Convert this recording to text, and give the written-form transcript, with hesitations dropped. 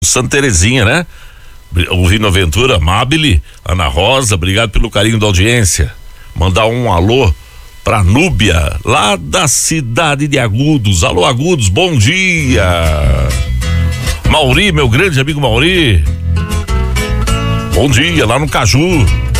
Santa Terezinha, né? O Rino Aventura, Amabile, Ana Rosa, obrigado pelo carinho da audiência. Mandar um alô pra Núbia, lá da cidade de Agudos. Alô, Agudos, bom dia. Mauri, meu grande amigo Mauri. Bom dia, lá no Caju.